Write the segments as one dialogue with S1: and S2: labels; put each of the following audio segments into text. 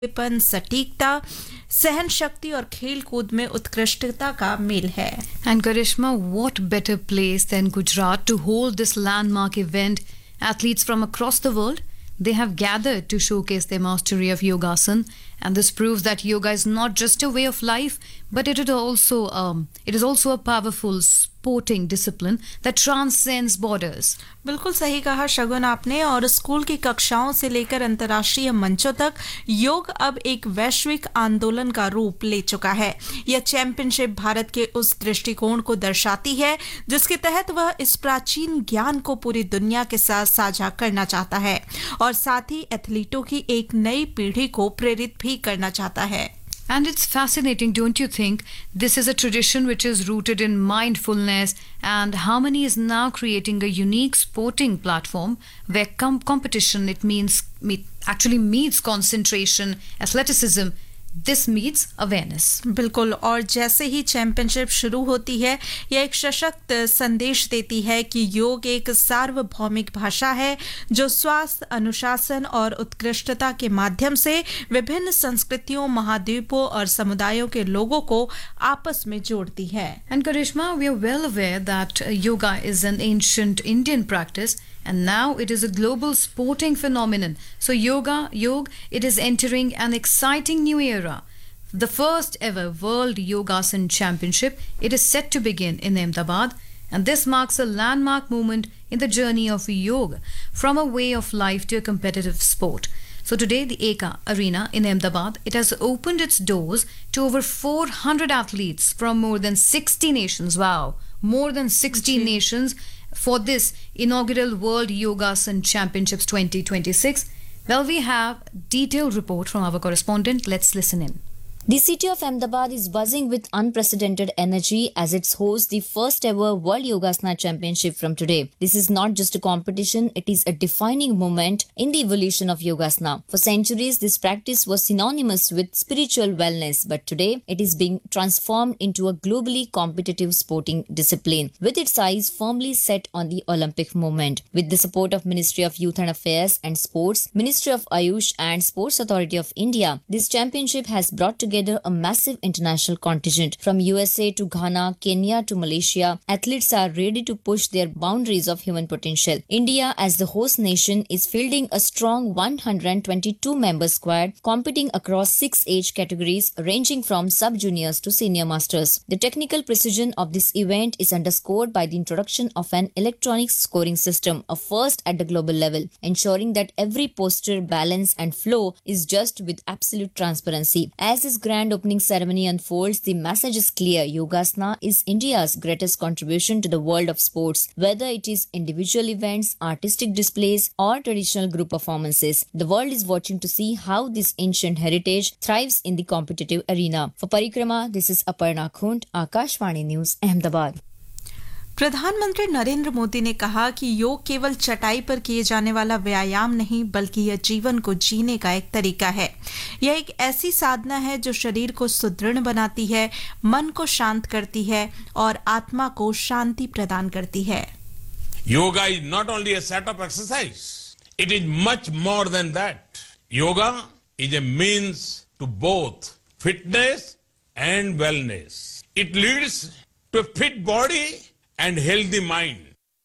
S1: पन सटीकता सहन शक्ति और खेल कूद में उत्कृष्टता का मेल है।
S2: And Karishma, what better place than Gujarat to hold this landmark event? Athletes from across the world, they have gathered to showcase their mastery of yogasan, and this proves that yoga is not just a way of life, but it is also a powerful sporting discipline that transcends borders.
S1: बिल्कुल सही कहा शगुन आपने। और school की कक्षाओं से लेकर अंतर्राष्ट्रीय मंचों तक योग अब एक वैश्विक आंदोलन का रूप ले चुका है। यह चैंपियनशिप भारत के उस दृष्टिकोण को दर्शाती है जिसके तहत वह इस प्राचीन ज्ञान को पूरी दुनिया के साथ साझा करना चाहता है और साथ ही एथलीटों की एक नई पीढ़ी को प्रेरित भी करना चाहता है।
S2: And it's fascinating, don't you think? This is a tradition which is rooted in mindfulness, and Harmony is now creating a unique sporting platform where competition actually meets concentration, athleticism. This meets awareness.
S1: बिल्कुल। और जैसे ही championship शुरू होती है, यह एक सशक्त संदेश देती है कि योग एक सार्वभौमिक भाषा है जो स्वास्थ्य, अनुशासन और उत्कृष्टता के माध्यम से विभिन्न संस्कृतियों, महाद्वीपों और समुदायों के लोगों को आपस में जोड़ती है।
S2: And Karishma, we are well aware that yoga is an ancient Indian practice, and now it is a global sporting phenomenon. So Yog, it is entering an exciting new era. The first ever World Yogasan Championship, it is set to begin in Ahmedabad, and this marks a landmark moment in the journey of yoga from a way of life to a competitive sport. So today, the Eka Arena in Ahmedabad, it has opened its doors to over 400 athletes from more than 60 nations. Wow, more than 60 nations for this inaugural World Yogasan Championships 2026. Well, we have detailed report from our correspondent. Let's listen in.
S3: The city of Ahmedabad is buzzing with unprecedented energy as it hosts the first ever World Yogasana Championship from today. This is not just a competition, it is a defining moment in the evolution of Yogasana. For centuries, this practice was synonymous with spiritual wellness, but today it is being transformed into a globally competitive sporting discipline, with its eyes firmly set on the Olympic movement. With the support of Ministry of Youth and Affairs and Sports, Ministry of Ayush and Sports Authority of India, this championship has brought together a massive international contingent. From USA to Ghana, Kenya to Malaysia, athletes are ready to push their boundaries of human potential. India, as the host nation, is fielding a strong 122-member squad competing across 6 age categories ranging from sub-juniors to senior masters. The technical precision of this event is underscored by the introduction of an electronic scoring system, a first at the global level, ensuring that every posture, balance and flow is judged with absolute transparency. As this grand opening ceremony unfolds, the message is clear. Yogasana is India's greatest contribution to the world of sports, whether it is individual events, artistic displays, or traditional group performances. The world is watching to see how this ancient heritage thrives in the competitive arena. For Parikrama, this is Aparna Khund, Akashvani News, Ahmedabad.
S1: प्रधानमंत्री नरेंद्र मोदी ने कहा कि योग केवल चटाई पर किए जाने वाला व्यायाम नहीं बल्कि यह जीवन को जीने का एक तरीका है। यह एक ऐसी साधना है जो शरीर को सुदृढ़ बनाती है, मन को शांत करती है और आत्मा को शांति प्रदान करती है।
S4: Yoga is not only a set of exercise, it is much more than that. Yoga is a means to both fitness and wellness. It leads to a fit body and healthy mind.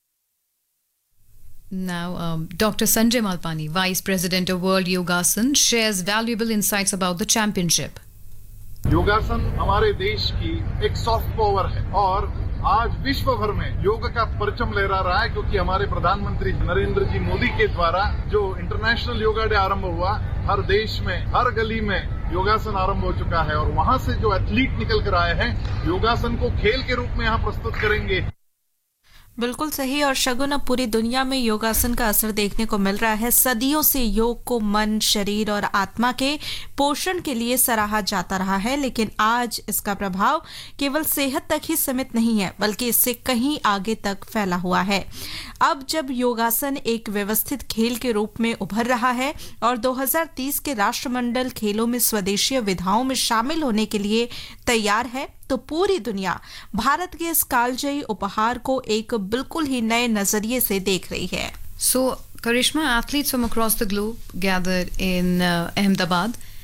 S2: Now, Dr. Sanjay Malpani, Vice President of World Yogasan, shares valuable insights about the championship.
S5: योगासन हमारे देश की एक soft power है और आज विश्व भर में योग का परचम लहरा रहा है क्योंकि हमारे प्रधानमंत्री नरेंद्र जी मोदी के द्वारा जो इंटरनेशनल योगा डे आरंभ हुआ, हर देश में, हर गली में योगासन आरंभ हो चुका है और वहां से जो एथलीट निकल कर आए हैं योगासन को खेल के रूप में यहाँ प्रस्तुत करेंगे।
S1: बिल्कुल सही। और शगुन, अब पूरी दुनिया में योगासन का असर देखने को मिल रहा है। सदियों से योग को मन, शरीर और आत्मा के पोषण के लिए सराहा जाता रहा है, लेकिन आज इसका प्रभाव केवल सेहत तक ही सीमित नहीं है बल्कि इससे कहीं आगे तक फैला हुआ है। अब जब योगासन एक व्यवस्थित खेल के रूप में उभर रहा है और 2030 के राष्ट्रमंडल खेलों में स्वदेशी विधाओं में शामिल होने के लिए तैयार है, तो पूरी दुनिया भारत के इस कालजयी उपहार को एक बिल्कुल ही नए नजरिए से देख रही है।
S2: So, Karishma, athletes from across the globe gathered in Ahmedabad